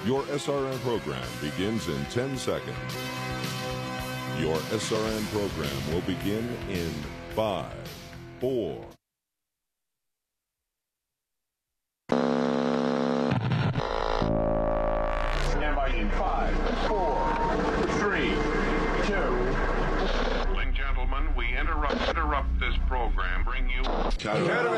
Your SRN program begins in 10 seconds. Your SRN program will begin in 5, 4. Stand by in 5, 4, 3, 2. Gentlemen, we interrupt this program. Bring you. Academy